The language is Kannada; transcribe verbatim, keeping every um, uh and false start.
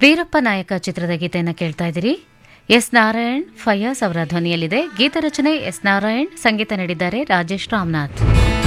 ವೀರಪ್ಪ ನಾಯಕ ಚಿತ್ರದ ಗೀತೆಯನ್ನು ಕೇಳ್ತಾ ಇದ್ದೀರಿ. ಎಸ್ ನಾರಾಯಣ್ ಫಯಾಸ್ ಅವರ ಧ್ವನಿಯಲ್ಲಿದೆ. ಗೀತ ರಚನೆ ಎಸ್ ನಾರಾಯಣ್, ಸಂಗೀತ ನೀಡಿದ್ದಾರೆ ರಾಜೇಶ್ ರಾಮನಾಥ್.